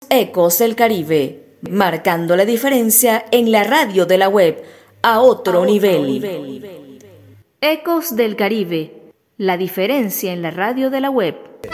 Ecos del Caribe, marcando la diferencia en la radio de la web a otro nivel. Ecos del Caribe, la diferencia en la radio de la web.